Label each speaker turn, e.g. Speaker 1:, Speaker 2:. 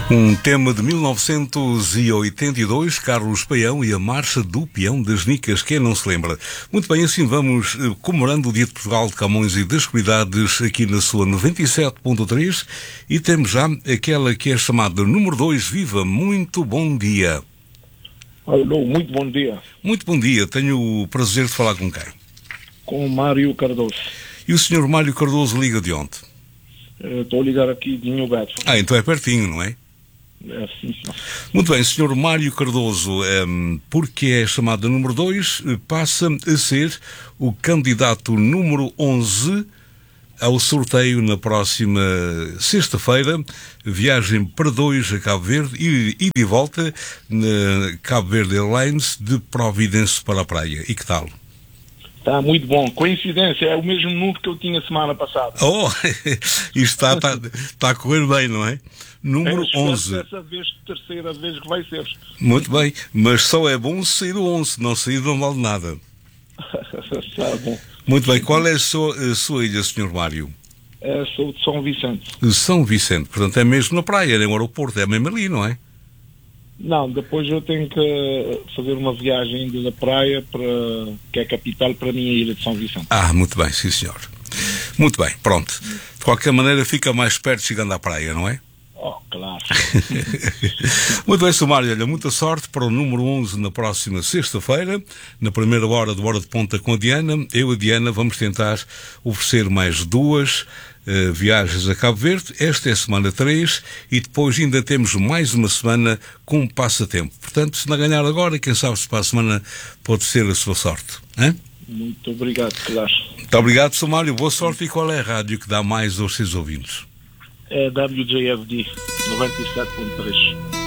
Speaker 1: Um tema de 1982, Carlos Paião e a Marcha do Peão das Nicas, quem não se lembra? Muito bem, assim vamos comemorando o Dia de Portugal de Camões e das Comunidades aqui na sua 97.3 e temos já aquela que é chamada número 2, Viva, muito bom dia.
Speaker 2: Alô, muito bom dia.
Speaker 1: Muito bom dia, tenho o prazer de falar com quem?
Speaker 2: Com o Mário Cardoso.
Speaker 1: E o senhor Mário Cardoso liga de onde?
Speaker 2: Estou a ligar aqui de New Bedford.
Speaker 1: Então é pertinho, não é?
Speaker 2: É, sim, sim.
Speaker 1: Muito bem, Sr. Mário Cardoso, porque é chamado número 2, passa a ser o candidato número 11 ao sorteio na próxima sexta-feira, viagem para 2 a Cabo Verde e de volta na Cabo Verde Airlines de Providência para a praia. E que tal?
Speaker 2: Está muito bom. Coincidência, é o mesmo número que eu tinha semana passada.
Speaker 1: Oh, isto está a correr bem, não é? Número 11.
Speaker 2: Dessa vez, terceira vez que vai ser.
Speaker 1: Muito bem, mas só é bom se sair do 11, não sair não vale nada.
Speaker 2: Está bom.
Speaker 1: Muito bem, qual é a sua ilha, Sr. Mário?
Speaker 2: Sou de São Vicente.
Speaker 1: São Vicente, portanto é mesmo na praia, é no aeroporto, é mesmo ali, não é?
Speaker 2: Não, depois eu tenho que fazer uma viagem ainda da praia, que é a capital, para a minha ilha de São Vicente.
Speaker 1: Muito bem, sim senhor. Muito bem, pronto. De qualquer maneira fica mais perto chegando à praia, não é?
Speaker 2: Oh, claro.
Speaker 1: Muito bem, Sr. Mário, olha, muita sorte para o número 11 na próxima sexta-feira, na primeira hora de Hora de Ponta com a Diana. Eu e a Diana vamos tentar oferecer mais 2 viagens a Cabo Verde. Esta é a semana 3 e depois ainda temos mais uma semana com um passatempo. Portanto, se não ganhar agora, quem sabe se para a semana pode ser a sua sorte. Hein?
Speaker 2: Muito obrigado, claro.
Speaker 1: Muito obrigado, Sr. Mário. Boa sorte. E qual é a rádio que dá mais aos seus ouvintes?
Speaker 2: É WJFD 97.3.